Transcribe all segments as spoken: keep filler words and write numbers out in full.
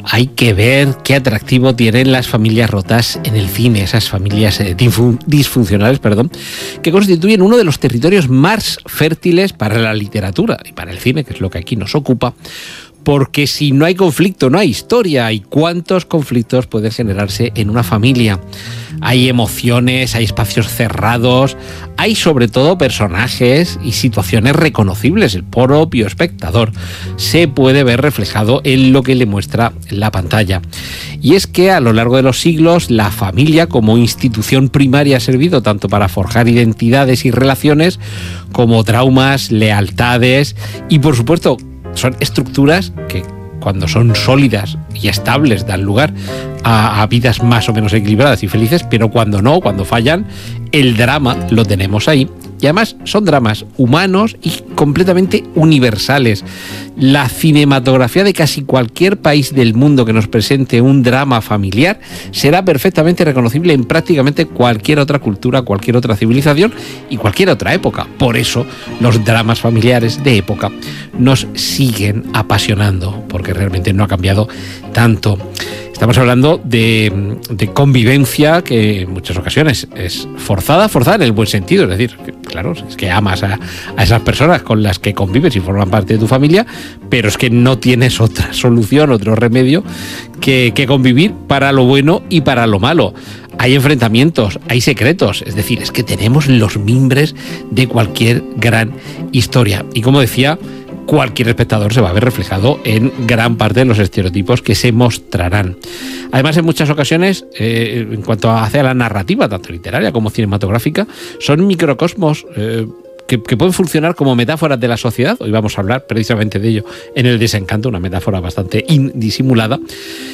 hay que ver qué atractivo tienen las familias rotas en el cine, esas familias eh, disfuncionales, perdón, que constituyen uno de los territorios más fértiles para la literatura y para el cine, que es lo que aquí nos ocupa. Porque si no hay conflicto, no hay historia. ¿Y cuántos conflictos pueden generarse en una familia? Hay emociones, hay espacios cerrados, hay sobre todo personajes y situaciones reconocibles. El propio espectador se puede ver reflejado en lo que le muestra la pantalla. Y es que a lo largo de los siglos, la familia como institución primaria ha servido tanto para forjar identidades y relaciones como traumas, lealtades y, por supuesto, son estructuras que, cuando son sólidas y estables, dan lugar a, a vidas más o menos equilibradas y felices, pero cuando no, cuando fallan, el drama lo tenemos ahí. Y además son dramas humanos y completamente universales. La cinematografía de casi cualquier país del mundo que nos presente un drama familiar será perfectamente reconocible en prácticamente cualquier otra cultura, cualquier otra civilización y cualquier otra época. Por eso los dramas familiares de época nos siguen apasionando, porque realmente no ha cambiado tanto. Estamos hablando de, de convivencia que en muchas ocasiones es forzada, forzada en el buen sentido. Es decir, que, claro, es que amas a, a esas personas con las que convives y forman parte de tu familia, pero es que no tienes otra solución, otro remedio que, que convivir para lo bueno y para lo malo. Hay enfrentamientos, hay secretos, es decir, es que tenemos los mimbres de cualquier gran historia. Y como decía, cualquier espectador se va a ver reflejado en gran parte de los estereotipos que se mostrarán. Además, en muchas ocasiones, eh, en cuanto a, hacia la narrativa, tanto literaria como cinematográfica, son microcosmos eh, que, que pueden funcionar como metáforas de la sociedad. Hoy vamos a hablar precisamente de ello en El desencanto, una metáfora bastante indisimulada.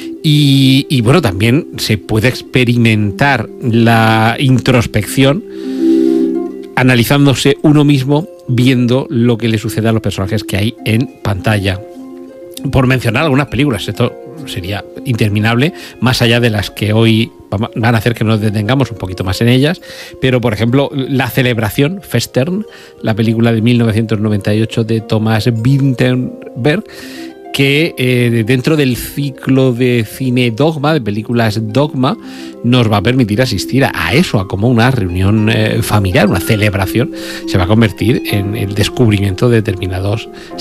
Y, y bueno, también se puede experimentar la introspección analizándose uno mismo, viendo lo que le sucede a los personajes que hay en pantalla. Por mencionar algunas películas, esto sería interminable, más allá de las que hoy van a hacer que nos detengamos un poquito más en ellas, pero por ejemplo, La celebración, Festern, la película de mil novecientos noventa y ocho de Thomas Vinterberg, que eh, dentro del ciclo de cine Dogma, de películas Dogma, nos va a permitir asistir a, a eso, a como una reunión eh, familiar, una celebración, se va a convertir en el descubrimiento de determinados